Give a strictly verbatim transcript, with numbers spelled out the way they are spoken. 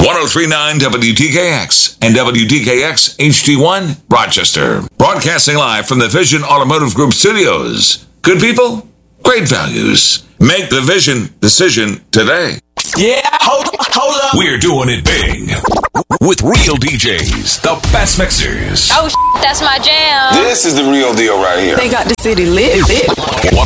oh three point nine W T K X and W T K X H D one, Rochester. Broadcasting live from the Vision Automotive Group studios. Good people, great values. Make the Vision decision today. Yeah, hold up, hold up. We're doing it big with real D Js, the best mixers. Oh, that's my jam. This is the real deal right here. They got the city lit. lit. one